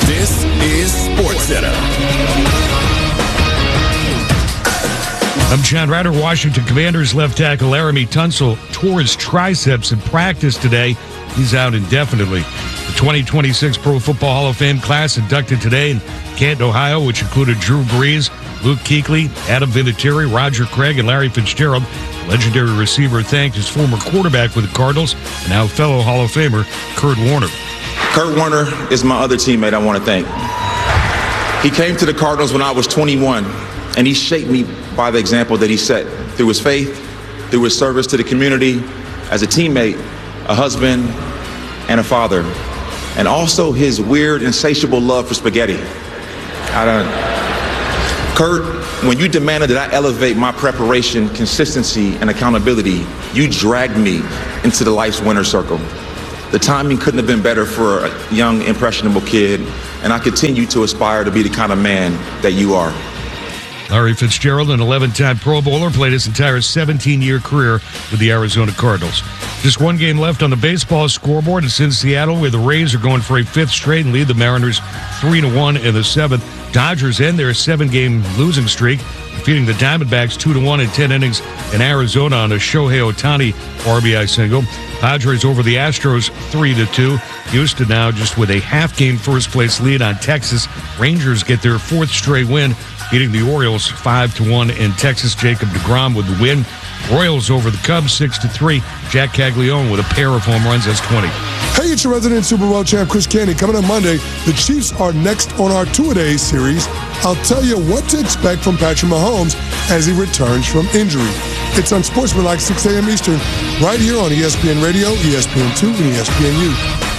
This is SportsCenter. I'm John Ryder. Washington Commanders left tackle Laramie Tunsil tore his triceps in practice today. He's out indefinitely. The 2026 Pro Football Hall of Fame class inducted today in Canton, Ohio, which included Drew Brees, Luke Kuechly, Adam Vinatieri, Roger Craig, and Larry Fitzgerald. Legendary receiver thanked his former quarterback with the Cardinals and now fellow Hall of Famer Kurt Warner. Kurt Warner is my other teammate I want to thank. He came to the Cardinals when I was 21, and he shaped me by the example that he set through his faith, through his service to the community, as a teammate, a husband, and a father, and also his weird, insatiable love for spaghetti. Kurt, when you demanded that I elevate my preparation, consistency, and accountability, you dragged me into the life's winner's circle. The timing couldn't have been better for a young, impressionable kid, and I continue to aspire to be the kind of man that you are. Larry Fitzgerald, an 11-time Pro Bowler, played his entire 17-year career with the Arizona Cardinals. Just one game left on the baseball scoreboard. It's in Seattle, where the Rays are going for a fifth straight and lead the Mariners 3-1 in the seventh. Dodgers end their 7-game losing streak, defeating the Diamondbacks 2-1 in 10 innings in Arizona on a Shohei Ohtani RBI single. Padres over the Astros 3-2. Houston now just with a half-game first-place lead on Texas. Rangers get their fourth straight win, beating the Orioles 5-1 in Texas. Jacob deGrom with the win. Royals over the Cubs 6-3. Jack Caglione with a pair of home runs. That's 20. Hey, it's your resident Super Bowl champ, Chris Canty. Coming on Monday, the Chiefs are next on our two-a-days series. I'll tell you what to expect from Patrick Mahomes as he returns from injury. It's on Sportsmanlike 6 a.m. Eastern, right here on ESPN Radio, ESPN2, and ESPNU.